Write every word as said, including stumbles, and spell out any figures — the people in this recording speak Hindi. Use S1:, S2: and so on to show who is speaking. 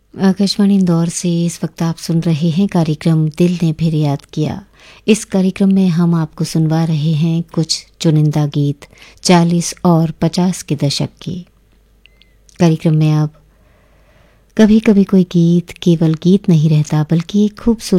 S1: आकाशवाणी इंदौर से इस वक्त आप सुन रहे हैं कार्यक्रम दिल ने फिर याद किया। इस कार्यक्रम में हम आपको सुनवा रहे हैं कुछ चुनिंदा गीत चालीस और पचास के दशक के। कार्यक्रम में अब कभी कभी कोई गीत केवल गीत नहीं रहता बल्कि एक खूबसूरत